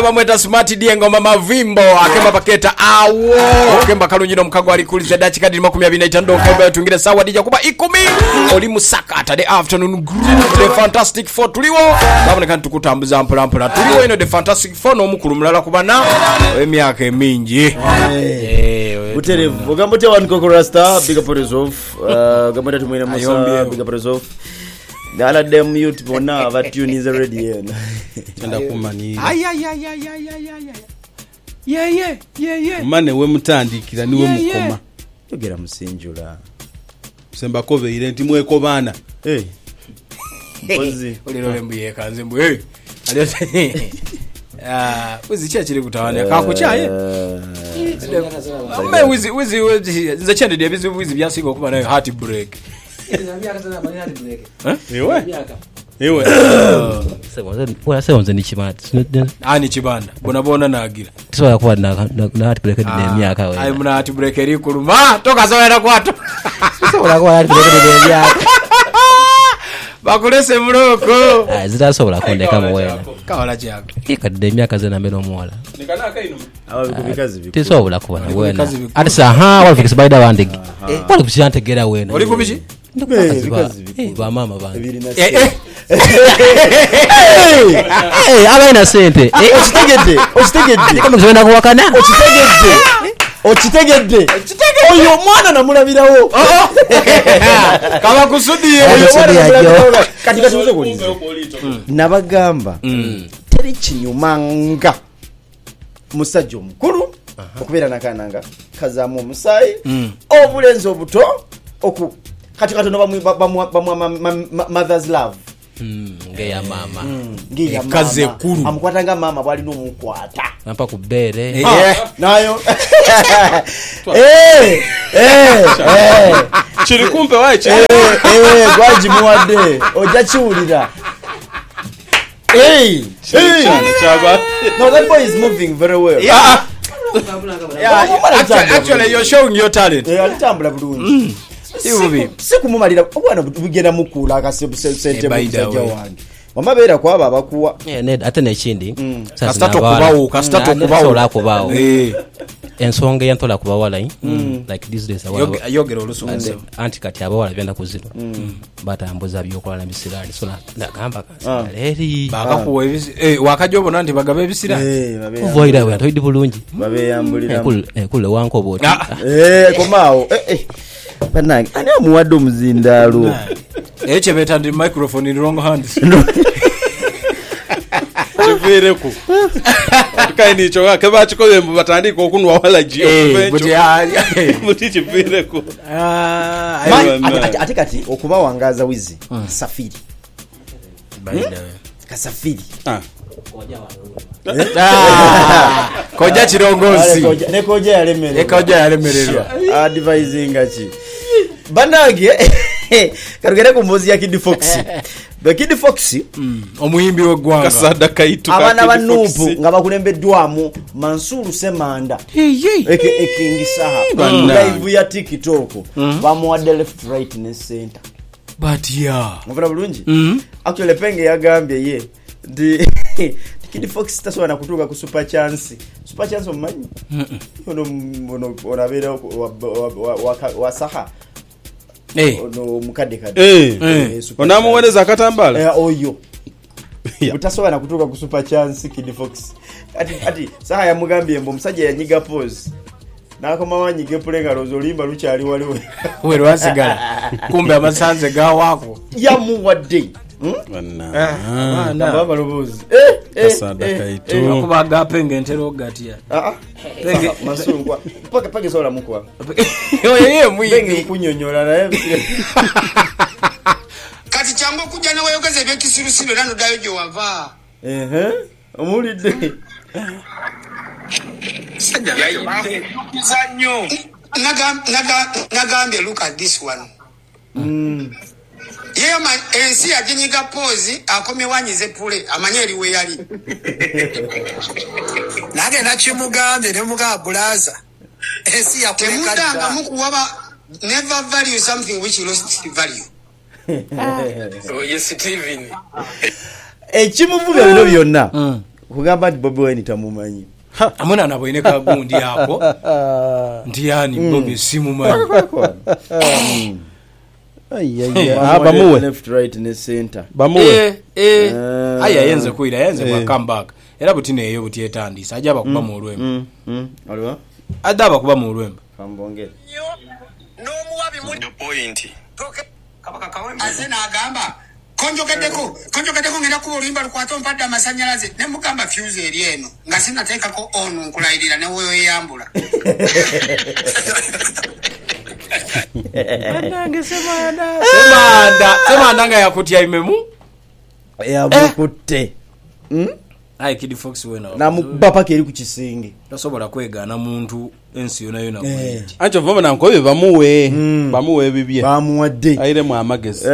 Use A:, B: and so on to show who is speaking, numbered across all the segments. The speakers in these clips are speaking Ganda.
A: bamweta Smart D ngoma mavimbo akemba paketa awo akemba kalunjino mukago ali kuliza dakika 25 kaiba tungire sawa dija kuba 10 oli musakata the afternoon group the Fantastic Four tuliwo baboneka tukutambuza mpolampola tuliwo ino the Fantastic Four no mukulu mulala kubana emyaka emingi
B: uterevu ugambote one kokora star big up resolve ugambote tumwina musa big up resolve dala dem youth bona batune is already here
C: tenda kumani
A: yeah
C: mane we mutandikira niwe mukoma
B: tugera musinjula
C: semba kove ile ntimweko bana
B: ozi
A: olero mbuye kanze mbuye uzicha chiri kutawana kakuchaye wizi nzachende dia wizi byasigo kuba nayo heart break
C: ewe
D: sewanze ni chimati
A: ani chibanda bonabona nagira
D: tisoya kuba na heart break ni myaka we
A: ai muna heart break eri kuluma toka zoera kwato
D: tisoya kuba heart break ni myaka
A: bakulese muloko
D: zitasobola kondeka muwena
A: kawala chako
D: ikadde myaka zena mbeno mwala
C: nikana kaino
B: ababikukazi biko
D: tisobola kuba wena ati saha wali spider wandigi wali kuchantegera wena
A: oli kubichi
D: ba mama bandi abaina sente
B: ochitegedde
D: kama zenda kuwakana
B: ochitegedde oyo mwana namulabirawo
A: kama kusudiye
B: katika tuzo kuliza nabagamba teri kinyumanga musajja omukulu okubera nakananga kazamu omusayi obulenzi obuto oku kati katono mother's love
D: ngeya mama
B: ngeya
A: kaze kulu
B: amukwatanga mama bwali nomukwata
D: nampa kubere
B: nayo
C: chiri kumpe wae
B: gwaji muwade oja chiulira
C: chaba
B: no that boy is moving very well
A: actually you're showing your talent
B: alitambula bulungi sikumumalira obwana bugenda mukula akasente musajja wange wamabera kwaba abakuwa
D: ate nekindi
A: kasitato kubawo
D: ensonga yantola kubawala like these days
A: yogera olusunze
D: anti kati abawala byenda kuzino batambuza byokola misirali so nagamba kansi
A: bakakuwa wakajobo nanti bagabe ebisirali
D: uvoira we antoidi bulungi
B: babeyambulira
D: kule wanko boti
B: komao banange ani amuwadde omuzindalo
A: eche beta ndi microphone in wrong hands
C: chivireku kaini choka keba chikobe batandika okunwa wala jio muti chivireku
B: atikati okuba wangaza wizi safiri kasafiri
A: koja chirongozi
B: ne koja yalemererwa advising achi banage karugere kumbozi ya Kid Fox Kid Fox
A: omuyimbi wegwanga
C: kasada kaitu
B: abana banupu ngaba kulembeddwamu Mansuru Semanda ekingisaha live ya TikTok bamuwadde left right ne center
A: but yeah
B: ngofuna bulungi actually penge yagambye ye ndi Kid Fox tasobola kutuuka ku super chance omanyi ono onabera wa saha ono mukade
C: onamuweleza akatambala
B: oyo utasobola kutuuka ku super chance Kid Fox ati saha yamugambye mbo musajja yanyiga pose nakoma wanyige pulenga lozo limba lukyali waliwe
A: wero wasigala kumbe amasanze gawako
C: yamuwadde
B: baba lobozi
C: kasada kaitu
A: kubaga penge ntero gatia
B: penge masungwa pake sola mukwa
A: oye mwingi
B: penge kunyonyola naye
E: kati chango kuja na wayogeze byo kisirusindo nano dayo je wava
B: omulidde
E: sajja zanyo nagambye look at this one yema ensi ajinyiga pose akome wanyize pule amanyeri we yali nage nachimugambe ne muga blaza ensi ya temutanga mukuwaba never value something which lost value oh yes Steven
B: ekimuvuga bino byonna kugamba nti Bobi Wine tamumanyi
A: amuna naboine kagundi yako ndi yani Bobi simumanyi
C: bamuwe
B: left right ne center
C: bamuwe
A: aya yenze kuira yenze kwa comeback era butine eyo butiyetandisa ajaba kuba mu olwemba
B: aliwa
A: adaba kuba mu olwemba
B: kambongere
E: no muwabi mu point kabaka kawembe azena agamba konjogeddeko ngenda kuba oluyimba lukwata ompadde amasanyalaze ne mugamba fuse eri eno nga sinateekako ono nkulayirira ne weyo eyambula
A: anange semanda nga yakutya imemu
B: yamukutte
A: ai Kid Fox wena
B: namubba eri ku kisinge
A: tasobola kwegaana muntu ensi yona yona kweti
C: ancho voma nankobe bamuwe bibye
B: bamuwadde
C: aire mu amagezi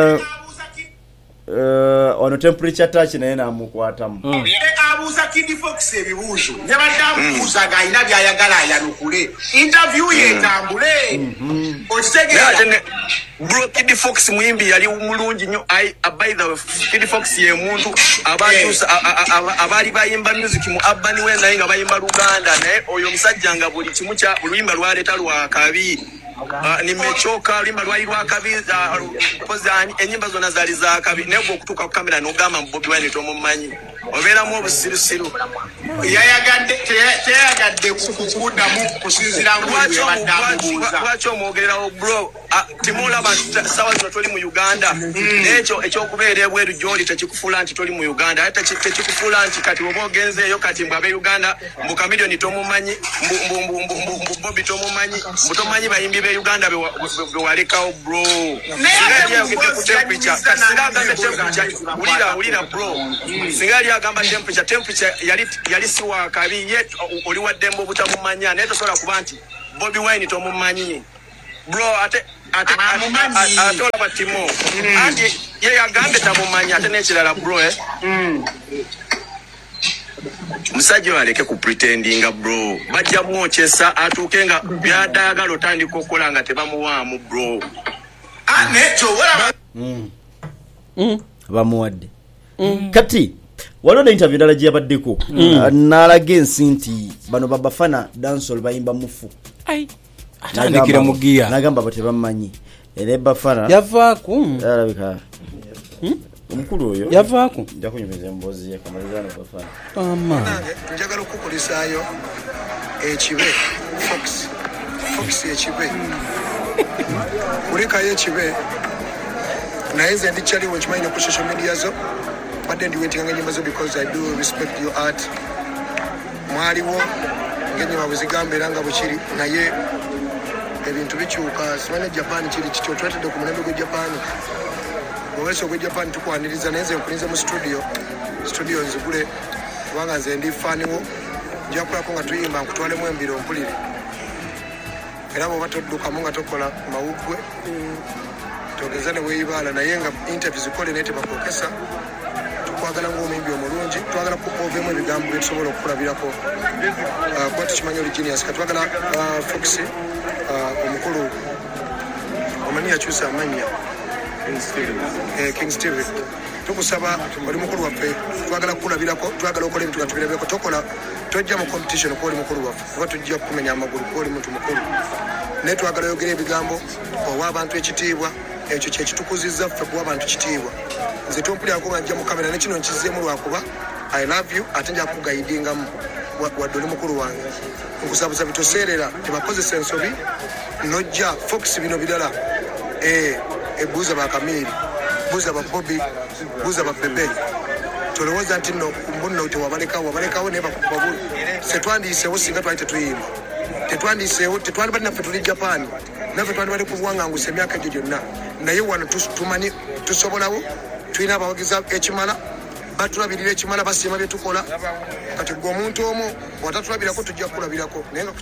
B: ono temperature touch naye namukwatamu
E: abuuza Kid Fox ebibuuzo ne baddamubuuza gayina byayagala ayanukule interview yetambule okitegeera bro Kid Fox muyimbi yali mulungi nnyo by the way Kid Fox ye muntu abantu abali bayimba music mu urban way naye nga bayimba Luganda naye oyo musajja nga buli kimu kya luyimba lwaleta lwakabi nimechoka luyimba lwairwa kabi pozani enyimba zona zali za kabi nebo okutuka ku kamera n'ogamba Bobi Wine tomumanyi obera mu obusirusiru yayagadde kukudamu kusinzira ngwacho lwacho mwogererawo bro timula sawa zino toli mu Uganda ekyo ekyokubeera ebweru gyoli tekikufuula nti toli mu Uganda ate tekikufuula nti kati oba ogenzeeyo kati mbabe Uganda mbuka milioni tomumanyi mbu Bobi tomumanyi mbutomanyi bayimbi be Uganda bewalekawo bro ulira bro singali agamba temperature yali siwa kabi yet oli waddembo butamumanya naye tosobola kuba nti Bobi Wine tomumanyi bro ate atola batimo ati ye yagambe tamumanya ate nekirala bro musajja waleke ku pretendinga bro bajja mwokyesa atuuke nga byadagala otandika okukola nga tebamuwaamu bro necho
B: bamuwadde kati waliwo ne interview ndala gyeyabaddeko n'alaga ensi nti bano babafana dancehall bayimba mufu
A: atandikira mu giya
B: n'agamba bo tebamanyi era Bafana
C: yavaaku
B: alabika omukulu oyo
C: yavaaku
B: nja kunyumiriza emboozi ye kamalizano Bafana
E: njagala okukulisaayo ekibe Fox ekibe kulikayo ekibe naye nze ndikyaliwo nkimanyi ku social media zo badde ndiwetinganga enyimba zo because I do respect your art mwaliwo ng'enyimba bwe zigamba era nga bwe kiri naye ebintu bikyuka simanyi Japan kiri kityo twetedde ku mulembe gwe Japan bweweesa ogwe Japan tukwaniriza naye nze nkulinze mu studio nzigule kubanga nze ndi faaniwo nja kukolako nga tuyimba nkutwalemu embiro mpulire era bw'oba toddukamu nga tokola mawuggwe togeza ne weeyibaala naye nga interview zikole naye tebakwokesa tukwagala ng'omuyimbi omulungi twagala kukoovemu ebigambo bye tusobola okukulabirako kuba tukimanyi oli genius katwagala Fox omukulu omanyi yakyusa amanya King Steven tukusaba oli mukulu waffe twagala kukulabirako twagala okola ebintu nga tubirabirako tokola tojja mu competition ko oli mukulu waffe kuba tujja kumenya amagulu ko oli muntu mukulu naye twagala yogera ebigambo owa abantu ekitiibwa ekyo kyekitukuzizza ffe kuwa abantu kitiibwa nze tompulirako nga njja mu kamera nekino nkizeemu lwakuba I love you ate nja kugayidingamu wadde oli mukulu wange nkusabuza bitoseerera tebakozesa ensobi nojja Fox bino birala ebuuza bakamiiri buuza ba Bobi buuza ba Bebe tolowooza nti nno mbuno wabalekawo naye bakubabulu setwandiiseewo singa twali tetuyimba tetwandiiseewo tetwalibali naffe tuli Japan naffe twalibali kubuwangangusa emyaka egyo gyonna naye wano tumanyi tusobolawo tulina abawagiza ekimala batulabirira ekimala basiima bye tukola kati gwe omuntu omu watatulabirako tujja kukulabirako naye nga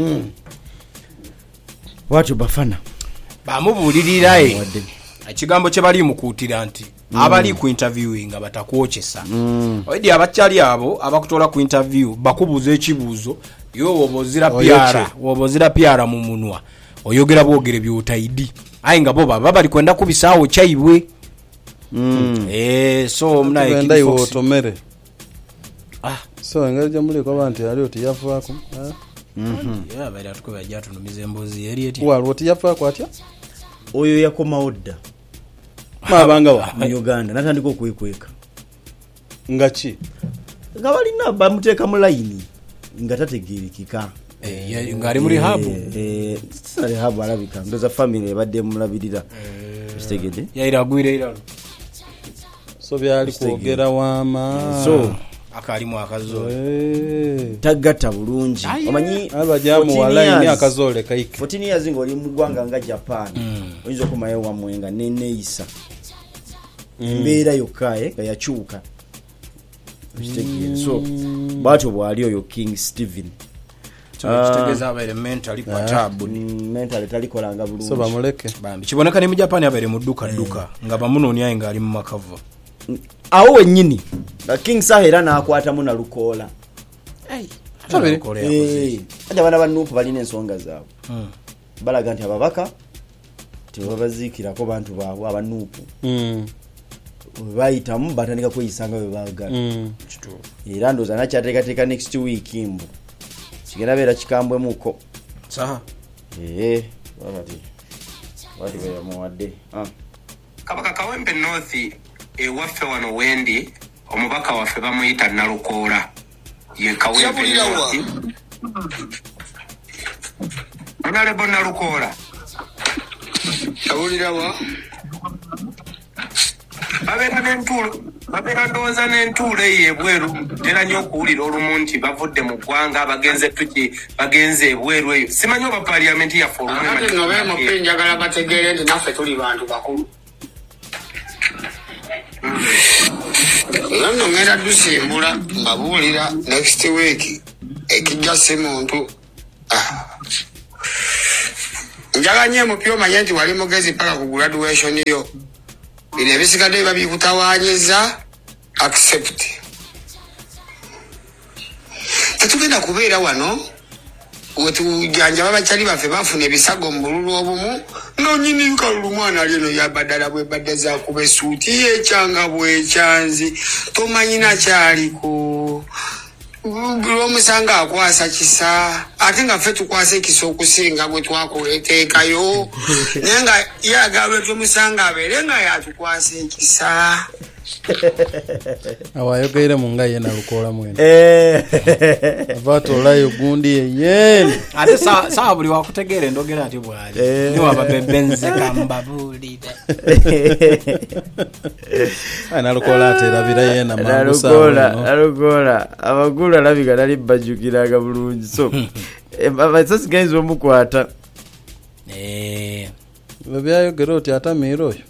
B: watyo Bafana
A: bamubuulirira ekigambo kye bali mukuutira nti abali ku interviewing nga batakwokyesa oidi abakyali abo abakutola ku interview bakubuuza ekibuuzo yo wobozira pyara mu munwa oyogera bwogere by'otaidi ayi nga bo baba bali kwenda kubisaawo kyaibwe so mnaye
C: ndai wotomere so engeri gyemuliko abantu aliwo tiyavaako
D: abaire atukuba ajja atunumiza emboozi eri eti
C: waliwo tiyavaako atya
B: oyo yakomawo dda
C: maabangawa
B: mu Uganda natandika okwekweka
C: nga ki
B: nga balina bamuteeka mu layini nga tategeerekeka
D: ng'ali muri habu
B: sale habu alabika ndoza family ebadde mulabirira kitegede
D: yaira agwire iralo
C: so byali kwogera waama
B: so
D: akalimu akazo
B: tagatta bulungi omanyi
C: abajamu walayini akazole kaike
B: 14 years ngoli mu ggwanga nga Japan oyinza okumayo wamwenga neneeyisa mbeera yokkaye nga yakyuka so bwatyo bwali oyo King Stephen
D: kitegeza abaire mentally kwatabu
B: mentally talikolanga bulungi
C: so bamuleke
D: bambi kiboneka ne mu Japan abaire mu dduka nga bamunoonya nga ali mu makava
B: awo wennyini King Sahera n'akwatamu na lukoola aja bana banuupu balina ensonga zaabwe balaga nti ababaka tebabaziikirako bantu baabwe abanuupu bayitamu batandika kweyisanga bwe baagala era ndooza nakyateekateeka next week mbu kigenda beera kikambwemuko bati beyamuwadde
F: Kabaka Kawempe North ewaffe wano wendi omubaka waffe bamuyita Nalukoola ye Kawempe North Honorable Nalukoola
E: Awulirawa
F: babeera ndowooza n'entuulo eyo ebweru tera nnyo okuwulira olumu nti bavudde mu ggwanga bagenze ebweru eyo simanyi oba paliamenti yaffe
E: ate no beemupe njagala bategeere nti naffe tuli bantu bakulu era nno ngenda dusimbula mbabuulira next week ekijja si muntu njagala nnyo emupya omanye nti wali mugezi paka ku graduation yo bino ebisigadde biba bikutawaanyiza accept tetugenda kubeera wano wetujanjaba bakyali baffe bafuna ebisago mu bululu obumu nonyini kalulu mwana ali eno yabaddala bwebadde zakuba esuuti yekyanga bwekyanzi tomanyina kyaliko lwomusanga akwasa kisa ate nga ffe tukwasa ekisa okusinga bwe twakuleteekayo naye nga yagala lwetumusanga abeere nga yatukwasa ekisa
C: awayogeire munga ye Nalukoola mwene avatolayo gundi yeyeni
D: ate saa buli wakutegeera endogera ati bwali niwababebenze kambabuulire
C: Nalukoola aterabira yena
B: Nalukoola abagulu alabika nali bajjukiraga bulungi so abasosi gayinza omukwata
C: bebyayogera oti atamiira oyo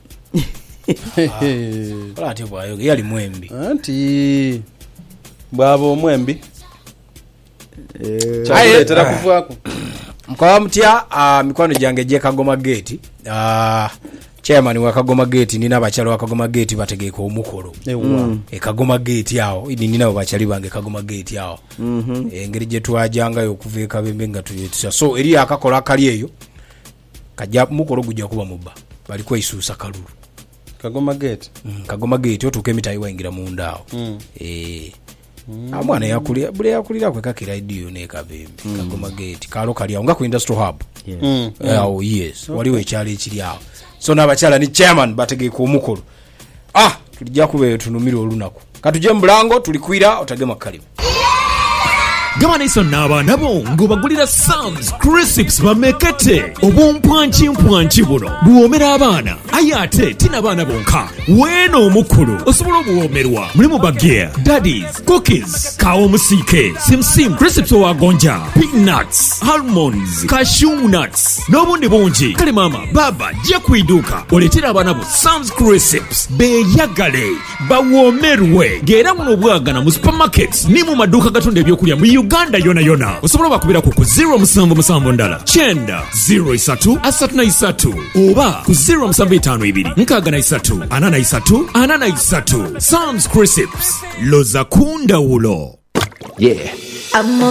D: ate bwayoge yali mwembi
C: anti bwaba omwembi kyakuleetera kuvaako
D: mukaba mutya mikwano gyange gye Kagoma Gate chairman wa Kagoma Gate nina abakyalo wa Kagoma Gate bategeeka omukolo Kagoma Gate awo nina abakyali bange Kagoma Gate awo engeri gye twajangayo okuva e Kabembe nga tuyetisa so eri akakola akali eyo kajja mukolo gujja kuba mubba bali kweyisuusa kalulu
C: Kagoma Gate
D: Kagoma Gate otuuka emitayi waingira munda awo amwana yakulira bule yakulira kwe kakira radio ne Kabembe Kagoma Gate kalo kali awo nga ku Industrial Hub yes waliwo ekyalo ekiri awo so n'abakyala ni chairman bategeeka omukolo tulijja kubeeyo tunumira olunaku katuje mulango tulikwira otagema kalimu
G: Gabana iso n'abaana bo ng'obagulira Sam's Crisps bamekete obumpwanki buno buwoomera abaana aye ate tina abaana bonka weeno omukulu osobola obuwoomerwa mulimu bageya daddies cookies kawo omusiike simsim crisps owagonja peanuts almonds cashew nuts n'obundi bungi kale maama baba jja ku iduuka oleetera abaana bo Sam's Crisps beeyagale bawoomerwe ng'era muno obwagana mu supermarkets ni mu maduuka gatunda ebyokulya mu Uganda yona osobola bakubira ku 077 Chenda 03 oba ku 0752 Sam's Crisps loza kundawulo
H: yeah